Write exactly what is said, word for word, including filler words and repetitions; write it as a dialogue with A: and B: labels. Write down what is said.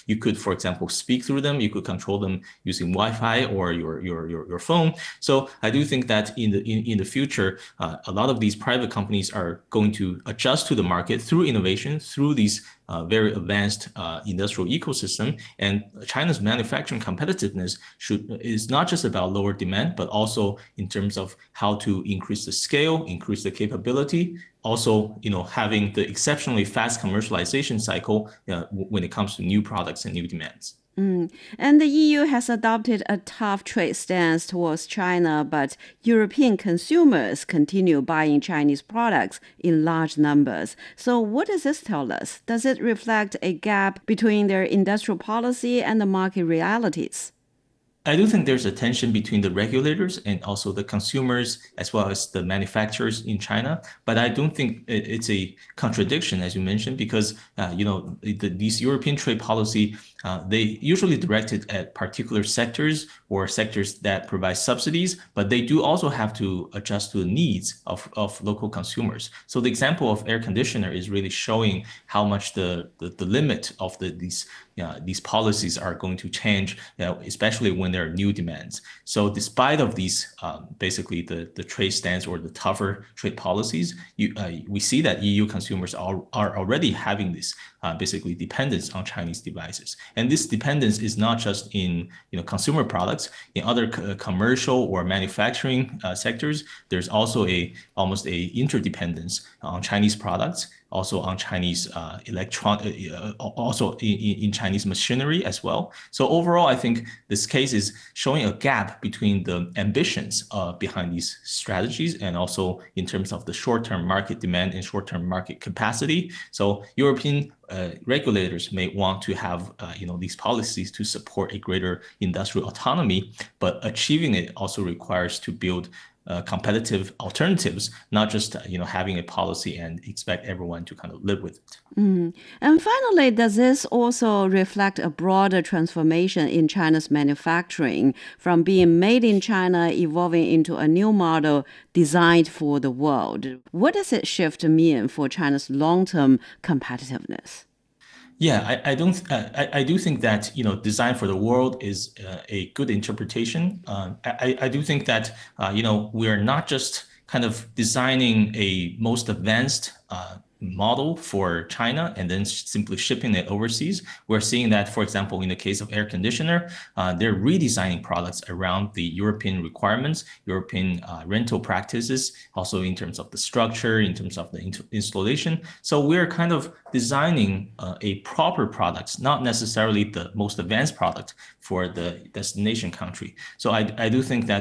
A: You could, for example, speak through them. You could control them using Wi-Fi or your your your, your phone. So I do think that in the in, in the future, uh, a lot of these private companies are going to adjust to the market through innovation, through these uh, very advanced uh, industrial ecosystem. And China's manufacturing competitiveness should is not just about lower demand, but also in terms of how to increase the scale, increase the capability, also, you know, having the exceptionally fast commercialization cycle uh, when it comes to new products and new demands.
B: Mm. And the E U has adopted a tough trade stance towards China, but European consumers continue buying Chinese products in large numbers. So, what does this tell us? Does it reflect a gap between their industrial policy and the market realities?
A: I do think there's a tension between the regulators and also the consumers as well as the manufacturers in China. But I don't think it's a contradiction, as you mentioned, because uh, you know the, these European trade policy uh, they usually directed at particular sectors or sectors that provide subsidies, but they do also have to adjust to the needs of, of local consumers. So the example of air conditioner is really showing how much the the, the limit of the these uh, these policies are going to change, you know, especially when there are new demands. So despite of these, um, basically the, the trade stance or the tougher trade policies, you, uh, we see that E U consumers are, are already having this uh, basically dependence on Chinese devices. And this dependence is not just in you know consumer products. In other co commercial or manufacturing uh, sectors, there's also a almost a interdependence on Chinese products, also on Chinese uh, electron, uh, also in, in Chinese machinery as well. So overall, I think this case is showing a gap between the ambitions uh, behind these strategies and also in terms of the short-term market demand and short-term market capacity. So European uh, regulators may want to have uh, you know these policies to support a greater industrial autonomy, but achieving it also requires to build uh, competitive alternatives, not just uh, you know having a policy and expect everyone to kind of live with it.
B: Mm. And finally, does this also reflect a broader transformation in China's manufacturing from being made in China, evolving into a new model designed for the world? What does it shift mean for China's long-term competitiveness?
A: Yeah, I, I don't. Uh, I, I do think that you know, design for the world is uh, a good interpretation. Um, I, I do think that uh, you know we are not just kind of designing a most advanced uh, model for China and then simply shipping it overseas. We're seeing that, for example, in the case of air conditioner, uh, they're redesigning products around the European requirements, European uh, rental practices, also in terms of the structure, in terms of the in installation. So we're kind of designing uh, a proper product, not necessarily the most advanced product for the destination country. So I, I do think that